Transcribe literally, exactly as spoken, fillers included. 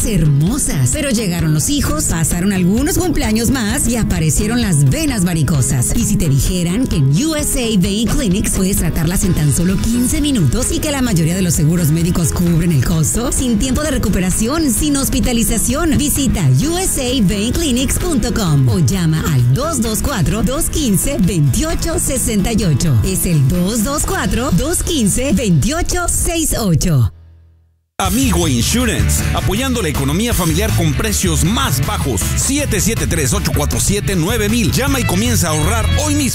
caras hermosas. Pero llegaron los hijos, pasaron algunos cumpleaños más y aparecieron las venas varicosas. Y si te dijeran que en U S A Vein Clinics puedes tratarlas en tan solo quince minutos y que la mayoría de los seguros médicos cubren el costo, sin tiempo de recuperación, sin hospitalización, visita U S A Vein Clinics punto com o llama al dos dos cuatro, dos uno cinco, dos ocho seis ocho. Es el dos dos cuatro, dos uno cinco, dos ocho seis ocho. Amigo Insurance, apoyando la economía familiar con precios más bajos. siete siete tres, ocho cuatro siete, nueve mil. Llama y comienza a ahorrar hoy mismo.